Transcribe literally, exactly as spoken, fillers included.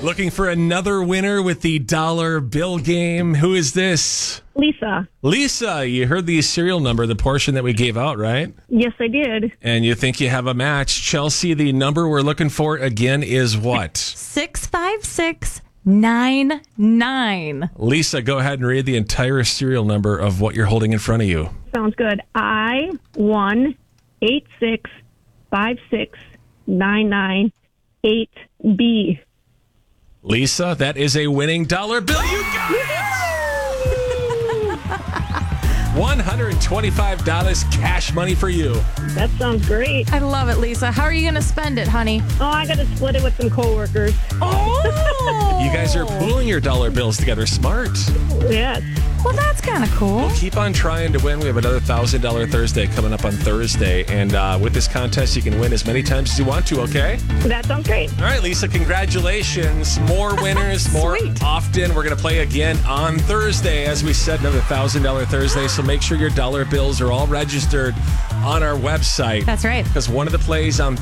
Looking for another winner with the dollar bill game. Who is this? Lisa. Lisa, you heard the serial number, the portion that we gave out, right? Yes, I did. And you think you have a match. Chelsea, the number we're looking for again is what? six five six nine nine. Lisa, go ahead and read the entire serial number of what you're holding in front of you. Sounds good. I one eight six five six nine nine eight B. Lisa, that is a winning dollar bill. You got it! one hundred twenty-five dollars cash money for you. That sounds great. I love it, Lisa. How are you going to spend it, honey? Oh, I got to split it with some coworkers. Oh! You guys are pooling your dollar bills together. Smart. Yes. Well, that's kind of cool. We'll keep on trying to win. We have another one thousand dollars Thursday coming up on Thursday. And uh, with this contest, you can win as many times as you want to, okay? That sounds great. All right, Lisa, congratulations. More winners, more Sweet. often. We're going to play again on Thursday. As we said, another one thousand dollars Thursday. So make sure your dollar bills are all registered on our website. That's right. Because one of the plays on